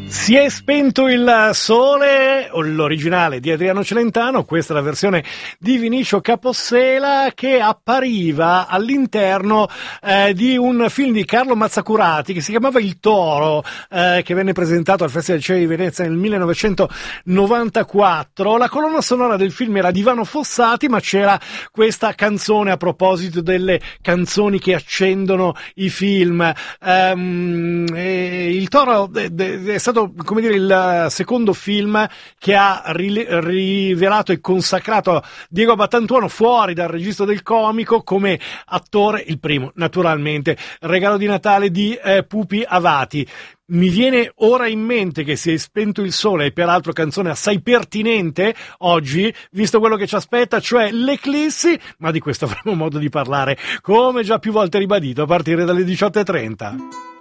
Si è spento il sole, l'originale di Adriano Celentano, questa è la versione di Vinicio Capossela che appariva all'interno di un film di Carlo Mazzacurati che si chiamava Il Toro, che venne presentato al Festival del Cinema di Venezia nel 1994. La colonna sonora del film era di Ivano Fossati, ma c'era questa canzone a proposito delle canzoni che accendono i film. Il Toro è stato, come dire, il secondo film che ha rivelato e consacrato Diego Battantuono fuori dal registro del comico come attore. Il primo, naturalmente, Regalo di Natale di Pupi Avati. Mi viene ora in mente che Si è spento il sole, e peraltro canzone assai pertinente oggi, visto quello che ci aspetta, cioè l'eclissi, ma di questo avremo modo di parlare, come già più volte ribadito, a partire dalle 18:30.